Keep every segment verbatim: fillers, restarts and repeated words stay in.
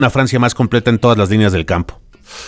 una Francia más completa en todas las líneas del campo.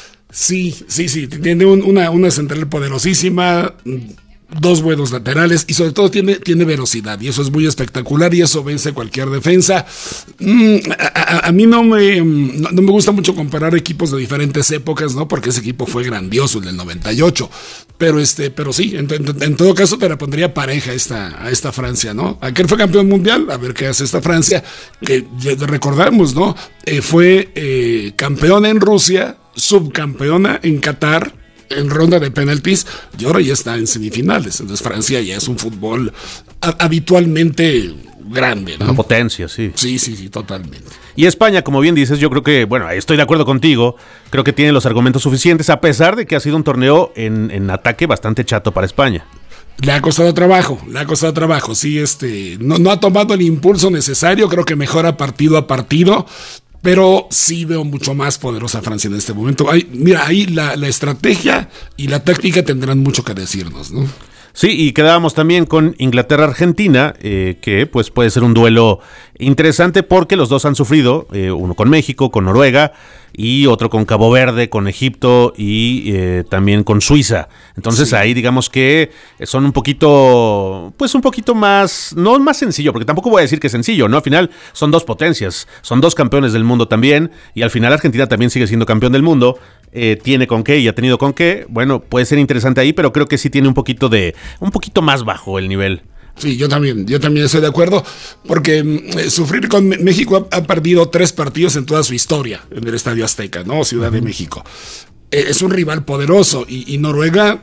Sí, sí, sí, tiene un, una, una central poderosísima, dos buenos laterales y sobre todo tiene, tiene velocidad y eso es muy espectacular y eso vence cualquier defensa. Mm, a, a, a mí no me, no, no me gusta mucho comparar equipos de diferentes épocas, ¿no? Porque ese equipo fue grandioso, el del noventa y ocho, pero este, pero sí, en, en, en todo caso te la pondría pareja a esta, a esta Francia, ¿no? Aquel fue campeón mundial, a ver qué hace esta Francia, que recordamos, ¿no? Eh, fue eh, campeona en Rusia, subcampeona en Qatar, en ronda de penaltis, y ahora ya está en semifinales. Entonces Francia ya es un fútbol a- habitualmente grande, ¿no? Una potencia, sí. Sí, sí, sí, totalmente. Y España, como bien dices, yo creo que, bueno, estoy de acuerdo contigo, creo que tiene los argumentos suficientes, a pesar de que ha sido un torneo en, en ataque bastante chato para España. Le ha costado trabajo, le ha costado trabajo, sí, este, no, no ha tomado el impulso necesario, creo que mejora partido a partido, pero sí veo mucho más poderosa a Francia en este momento. Ay, mira, ahí la, la estrategia y la táctica tendrán mucho que decirnos, ¿no? Sí, y quedábamos también con Inglaterra-Argentina, eh, que pues puede ser un duelo interesante porque los dos han sufrido, eh, uno con México, con Noruega, y otro con Cabo Verde, con Egipto y eh, también con Suiza. Entonces sí, ahí digamos que son un poquito, pues un poquito más, no más sencillo, porque tampoco voy a decir que es sencillo, ¿no? Al final son dos potencias, son dos campeones del mundo también, y al final Argentina también sigue siendo campeón del mundo, eh, tiene con qué y ha tenido con qué. Bueno, puede ser interesante ahí, pero creo que sí tiene un poquito de, un poquito más bajo el nivel. Sí, yo también, yo también estoy de acuerdo, porque eh, sufrir con México ha, ha perdido tres partidos en toda su historia en el Estadio Azteca, ¿no? Ciudad uh-huh. de México. Eh, es un rival poderoso y, y Noruega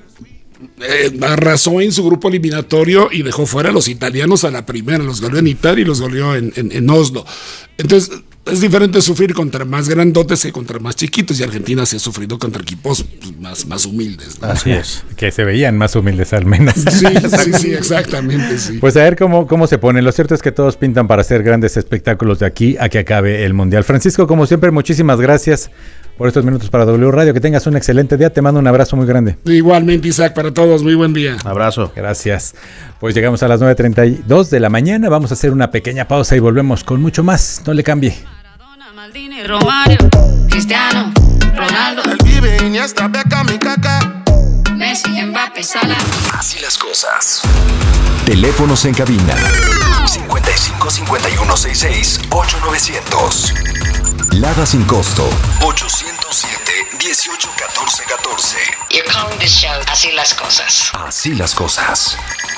eh, arrasó en su grupo eliminatorio y dejó fuera a los italianos a la primera, los goleó en Italia y los goleó en, en, en Oslo. Entonces, es diferente sufrir contra más grandotes que contra más chiquitos, y Argentina se ha sufrido contra equipos más, más humildes, ¿no? Así es. Que se veían más humildes al menos. Sí, sí, sí, exactamente, sí. Pues a ver cómo, cómo se pone. Lo cierto es que todos pintan para hacer grandes espectáculos de aquí a que acabe el Mundial. Francisco, como siempre, muchísimas gracias por estos minutos para W Radio. Que tengas un excelente día. Te mando un abrazo muy grande. Igualmente, Isaac, para todos. Muy buen día. Abrazo. Gracias. Pues llegamos a las nueve treinta y dos de la mañana. Vamos a hacer una pequeña pausa y volvemos con mucho más. No le cambie. Maldini, Romario, Cristiano, Ronaldo, el Vive, Iniesta, Beckham y Kaká, Messi, Mbappé, Salah. Así las cosas. Teléfonos en cabina cincuenta y cinco, cincuenta y uno, sesenta y seis, ocho novecientos. Lada sin costo ochocientos siete, dieciocho, catorce, catorce. You're calling this show Así las cosas. Así las cosas.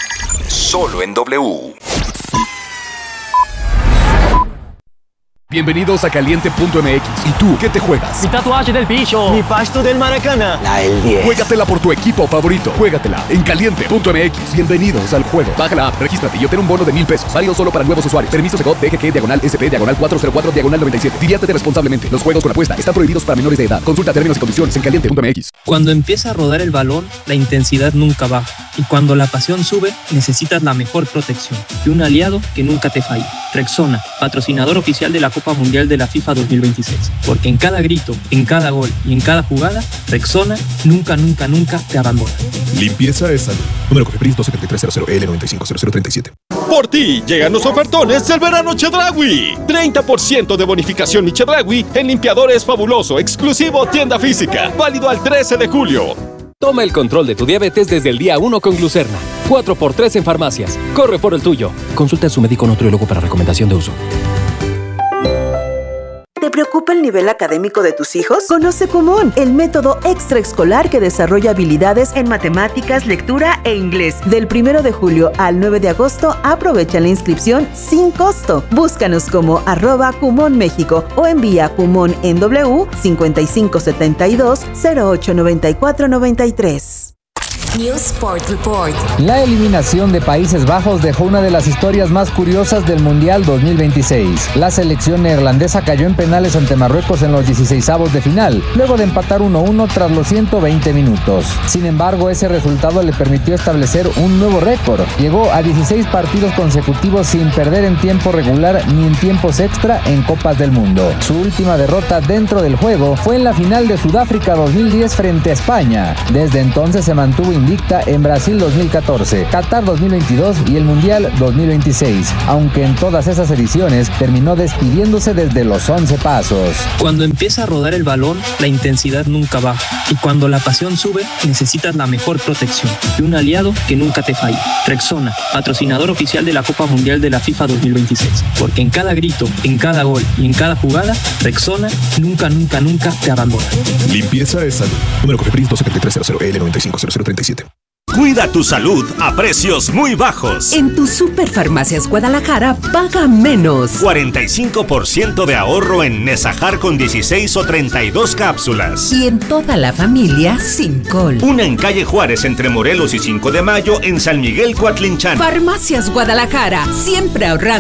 Solo en W. Bienvenidos a Caliente punto M X. ¿Y tú qué te juegas? Mi tatuaje del bicho. Mi pasto del Maracaná. La del diez. Juégatela por tu equipo favorito. Juégatela en Caliente punto M X. Bienvenidos al juego. Baja la app, regístrate y obtén un bono de mil pesos. Válido solo para nuevos usuarios. Permiso Segov D G G diagonal S P diagonal cuatro cero cuatro diagonal noventa y siete. Diviértete responsablemente. Los juegos con apuesta están prohibidos para menores de edad. Consulta términos y condiciones en Caliente punto M X. Cuando empieza a rodar el balón, la intensidad nunca baja. Y cuando la pasión sube, necesitas la mejor protección. Y un aliado que nunca te falle. Rexona, patrocinador oficial de la Copa Mundial de la FIFA dos mil veintiséis. Porque en cada grito, en cada gol y en cada jugada, Rexona nunca, nunca, nunca te abandona. Limpieza es salud. Número Cofepris dos siete tres cero cero L nueve cinco cero cero tres siete. Por ti llegan los ofertones del verano Chedraui. treinta por ciento de bonificación mi Chedraui en limpiadores fabuloso, exclusivo tienda física. Válido al trece de julio. Toma el control de tu diabetes desde el día uno con Glucerna. cuatro por tres en farmacias. Corre por el tuyo. Consulta a su médico nutriólogo para recomendación de uso. ¿Te preocupa el nivel académico de tus hijos? Conoce Kumon, el método extraescolar que desarrolla habilidades en matemáticas, lectura e inglés. Del primero de julio al nueve de agosto, aprovecha la inscripción sin costo. Búscanos como arroba Kumon México o envía Kumon en W cincuenta y cinco setenta y dos, cero ocho noventa y cuatro noventa y tres. News Sport Report. La eliminación de Países Bajos dejó una de las historias más curiosas del Mundial dos mil veintiséis. La selección neerlandesa cayó en penales ante Marruecos en los dieciseisavos de final, luego de empatar uno a uno tras los ciento veinte minutos. Sin embargo, ese resultado le permitió establecer un nuevo récord. Llegó a dieciséis partidos consecutivos sin perder en tiempo regular ni en tiempos extra en Copas del Mundo. Su última derrota dentro del juego fue en la final de Sudáfrica dos mil diez frente a España. Desde entonces se mantuvo estuvo invicta en Brasil dos mil catorce, Qatar dos mil veintidós y el Mundial dos mil veintiséis, aunque en todas esas ediciones terminó despidiéndose desde los once pasos. Cuando empieza a rodar el balón, la intensidad nunca baja. Y cuando la pasión sube, necesitas la mejor protección y un aliado que nunca te falle. Rexona, patrocinador oficial de la Copa Mundial de la FIFA dos mil veintiséis. Porque en cada grito, en cada gol y en cada jugada, Rexona nunca, nunca, nunca te abandona. Limpieza es salud. Número Cofepris dos siete tres cero cero L nueve cinco cero cero tres siete. Cuida tu salud a precios muy bajos. En tu Superfarmacias Guadalajara paga menos. cuarenta y cinco por ciento de ahorro en Nesajar con dieciséis o treinta y dos cápsulas. Y en toda la familia sin col. Una en calle Juárez entre Morelos y cinco de mayo en San Miguel Coatlinchan. Farmacias Guadalajara, siempre ahorrando.